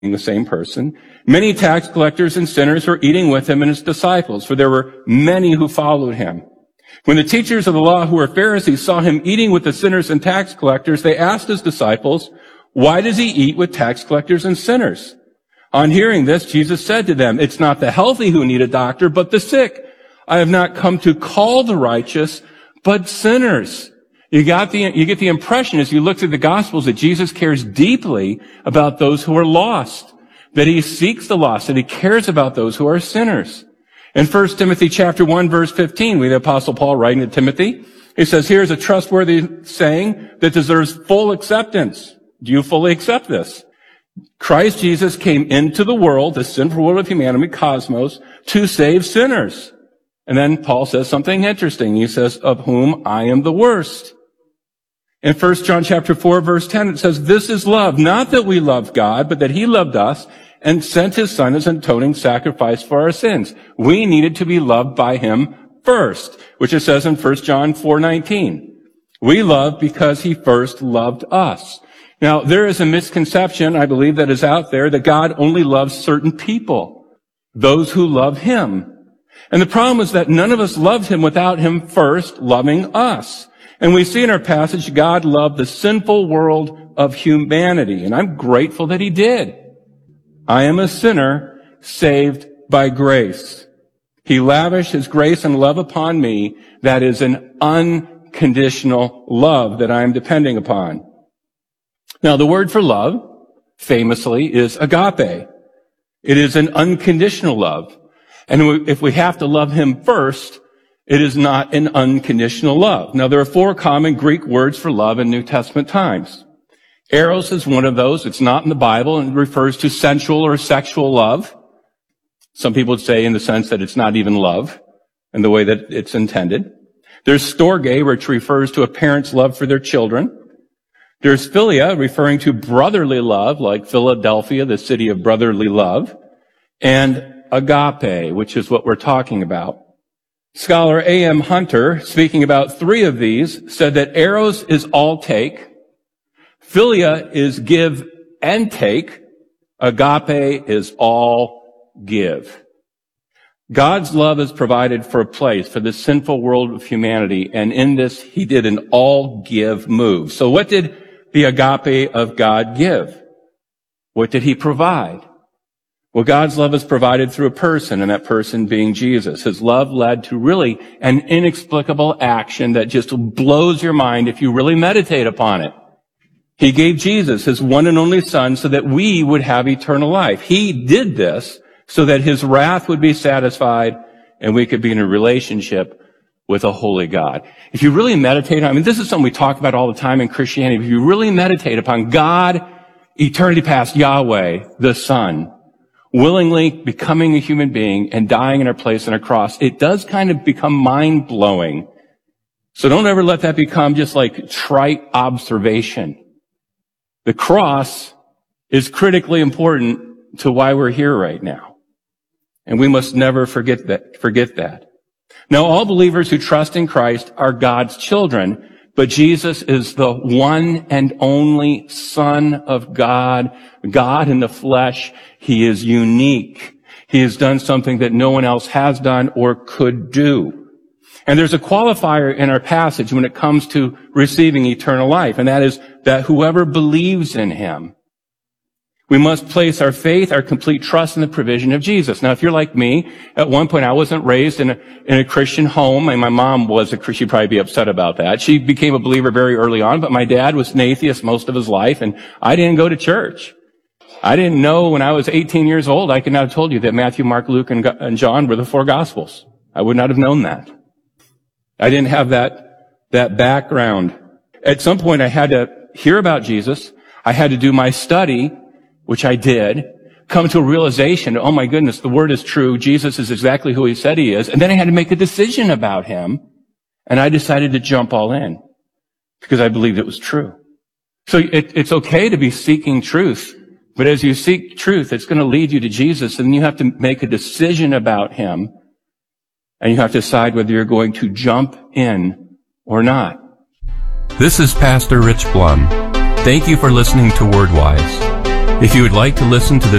the same person. Many tax collectors and sinners were eating with him and his disciples, for there were many who followed him. When the teachers of the law who were Pharisees saw him eating with the sinners and tax collectors, they asked his disciples, "Why does he eat with tax collectors and sinners?" On hearing this, Jesus said to them, "It's not the healthy who need a doctor, but the sick. I have not come to call the righteous, but sinners." You get the impression as you look through the Gospels that Jesus cares deeply about those who are lost, that he seeks the lost, that he cares about those who are sinners. In 1 Timothy chapter 1, verse 15, we have the Apostle Paul writing to Timothy. He says, "Here's a trustworthy saying that deserves full acceptance." Do you fully accept this? Christ Jesus came into the world, the sinful world of humanity, cosmos, to save sinners. And then Paul says something interesting. He says, "Of whom I am the worst." In 1 John chapter 4, verse 10, it says, "This is love, not that we loved God, but that he loved us and sent his son as an atoning sacrifice for our sins." We needed to be loved by him first, which it says in 1 John 4:19. We love because he first loved us. Now, there is a misconception, I believe, that is out there that God only loves certain people, those who love him. And the problem is that none of us loved him without him first loving us. And we see in our passage, God loved the sinful world of humanity. And I'm grateful that he did. I am a sinner saved by grace. He lavished his grace and love upon me. That is an unconditional love that I am depending upon. Now, the word for love, famously, is agape. It is an unconditional love. And if we have to love him first, it is not an unconditional love. Now, there are 4 common Greek words for love in New Testament times. Eros is one of those. It's not in the Bible and it refers to sensual or sexual love. Some people would say in the sense that it's not even love in the way that it's intended. There's storge, which refers to a parent's love for their children. There's philia, referring to brotherly love, like Philadelphia, the city of brotherly love. And agape, which is what we're talking about. Scholar A.M. Hunter, speaking about 3 of these, said that eros is all take, philia is give and take, agape is all give. God's love is provided for a place for the sinful world of humanity, and in this, he did an all-give move. So what did the agape of God give? What did he provide? Well, God's love is provided through a person, and that person being Jesus. His love led to really an inexplicable action that just blows your mind if you really meditate upon it. He gave Jesus, his one and only Son, so that we would have eternal life. He did this so that his wrath would be satisfied and we could be in a relationship with a holy God. If you really meditate on, this is something we talk about all the time in Christianity. If you really meditate upon God, eternity past, Yahweh, the Son, willingly becoming a human being and dying in our place on a cross, it does kind of become mind-blowing. So don't ever let that become just like trite observation. The cross is critically important to why we're here right now. And we must never forget that. Now, all believers who trust in Christ are God's children, but Jesus is the one and only Son of God, God in the flesh. He is unique. He has done something that no one else has done or could do. And there's a qualifier in our passage when it comes to receiving eternal life, and that is that whoever believes in him. We must place our faith, our complete trust in the provision of Jesus. Now, if you're like me, at one point I wasn't raised in a Christian home, and my mom was a Christian. She'd probably be upset about that. She became a believer very early on, but my dad was an atheist most of his life, and I didn't go to church. I didn't know when I was 18 years old, I could not have told you that Matthew, Mark, Luke, and John were the 4 Gospels. I would not have known that. I didn't have that background. At some point I had to hear about Jesus. I had to do my study, which I did, come to a realization, oh my goodness, the word is true. Jesus is exactly who he said he is. And then I had to make a decision about him. And I decided to jump all in because I believed it was true. So it's okay to be seeking truth. But as you seek truth, it's going to lead you to Jesus. And you have to make a decision about him. And you have to decide whether you're going to jump in or not. This is Pastor Rich Blum. Thank you for listening to WordWise. If you would like to listen to the